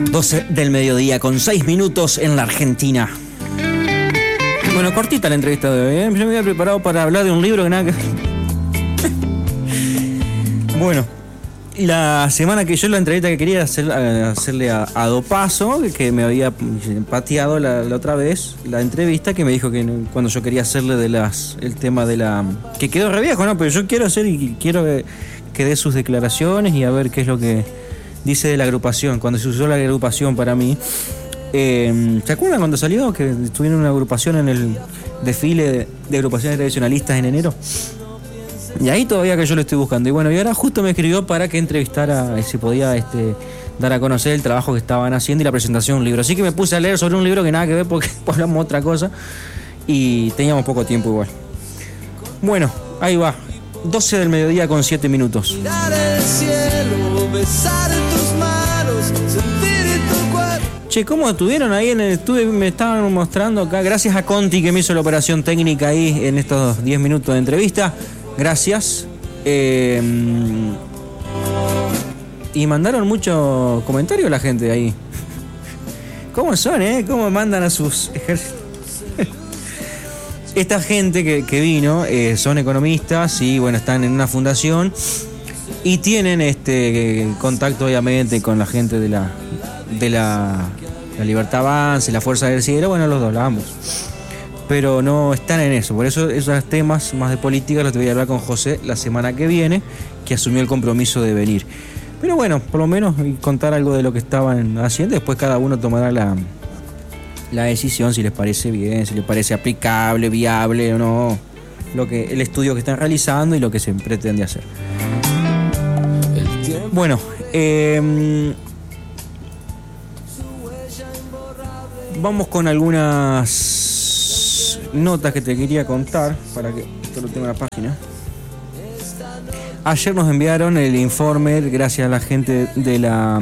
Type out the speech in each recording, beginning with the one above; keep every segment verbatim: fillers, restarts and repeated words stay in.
doce del mediodía con seis minutos en la Argentina. Bueno, cortita la entrevista de hoy, ¿eh? Yo me había preparado para hablar de un libro que nada que... Bueno, la semana que yo la entrevista que quería hacer, hacerle a, a Dopazo, que me había pateado la, la otra vez, la entrevista, que me dijo que cuando yo quería hacerle de las el tema de la... que quedó re viejo, ¿no? Pero yo quiero hacer y quiero que, que dé sus declaraciones y a ver qué es lo que dice de la agrupación. Cuando se usó la agrupación para mí, eh, ¿se acuerdan cuando salió? Que tuvieron una agrupación en el desfile de, de agrupaciones tradicionalistas en enero. Y ahí todavía que yo lo estoy buscando. Y bueno, y ahora justo me escribió para que entrevistara, si podía este, dar a conocer el trabajo que estaban haciendo y la presentación de un libro. Así que me puse a leer sobre un libro que nada que ver porque hablamos otra cosa y teníamos poco tiempo igual. Bueno, ahí va. doce del mediodía con siete minutos. Mirar el cielo, besar tus manos, sentir tu cuerpo. Che, ¿cómo estuvieron ahí en el estudio? Me estaban mostrando acá, gracias a Conti que me hizo la operación técnica ahí en estos diez minutos de entrevista. Gracias. Eh, y mandaron muchos comentarios la gente ahí. ¿Cómo son, eh? ¿Cómo mandan a sus ejércitos? Esta gente que, que vino eh, son economistas y bueno, están en una fundación y tienen este contacto obviamente con la gente de la de la, la Libertad Avance, la Fuerza del Cielo, bueno, los dos, la ambos. Pero no están en eso. Por eso esos temas más de política los te voy a hablar con José la semana que viene, que asumió el compromiso de venir. Pero bueno, por lo menos contar algo de lo que estaban haciendo. Después cada uno tomará la, la decisión si les parece bien, si les parece aplicable, viable o no, lo que el estudio que están realizando y lo que se pretende hacer. Bueno, eh, vamos con algunas notas que te quería contar para que esto lo tenga en la página. Ayer nos enviaron el informe gracias a la gente de la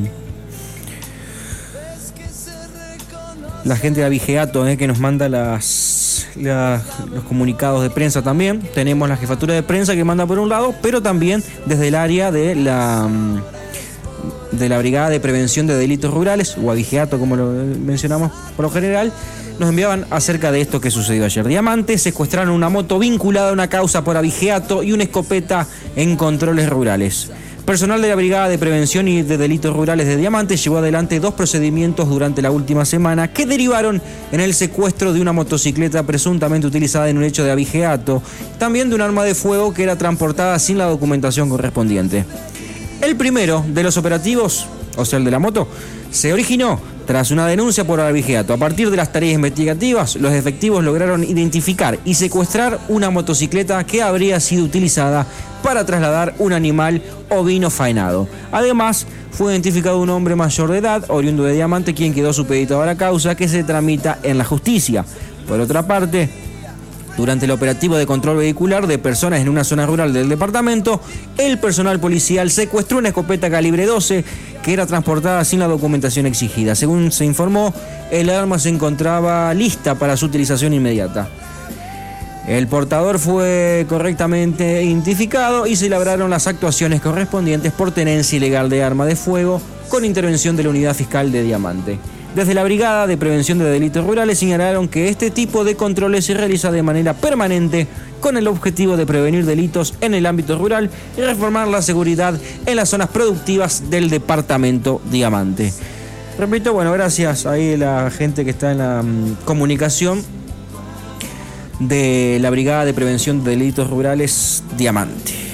la gente de Abigeato, eh, que nos manda las, las los comunicados de prensa también. Tenemos la jefatura de prensa que manda por un lado, pero también desde el área de la de la Brigada de Prevención de Delitos Rurales, o Abigeato como lo mencionamos por lo general, nos enviaban acerca de esto que sucedió ayer. Diamantes secuestraron una moto vinculada a una causa por abigeato y una escopeta en controles rurales. Personal de la Brigada de Prevención y de Delitos Rurales de Diamantes llevó adelante dos procedimientos durante la última semana que derivaron en el secuestro de una motocicleta presuntamente utilizada en un hecho de abigeato, también de un arma de fuego que era transportada sin la documentación correspondiente. El primero de los operativos, o sea el de la moto, se originó tras una denuncia por abigeato. A partir de las tareas investigativas, los efectivos lograron identificar y secuestrar una motocicleta que habría sido utilizada para trasladar un animal ovino faenado. Además, fue identificado un hombre mayor de edad, oriundo de Diamante, quien quedó supeditado a la causa que se tramita en la justicia. Por otra parte, durante el operativo de control vehicular de personas en una zona rural del departamento, el personal policial secuestró una escopeta calibre doce que era transportada sin la documentación exigida. Según se informó, el arma se encontraba lista para su utilización inmediata. El portador fue correctamente identificado y se labraron las actuaciones correspondientes por tenencia ilegal de arma de fuego con intervención de la Unidad Fiscal de Diamante. Desde la Brigada de Prevención de Delitos Rurales señalaron que este tipo de controles se realiza de manera permanente con el objetivo de prevenir delitos en el ámbito rural y reforzar la seguridad en las zonas productivas del departamento Diamante. Repito, bueno, gracias ahí a la gente que está en la um, comunicación de la Brigada de Prevención de Delitos Rurales Diamante.